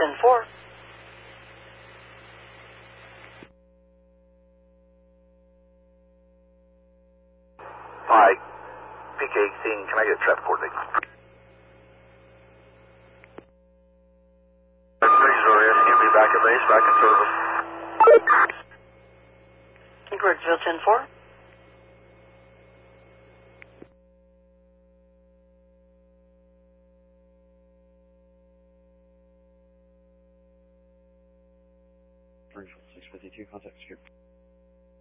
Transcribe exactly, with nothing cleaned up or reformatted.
ten four. Hi. P K eighteen, can I get traffic coordinates? You'll be back in base, back in service. Edwardsville ten four. six fifty-two, contact secure.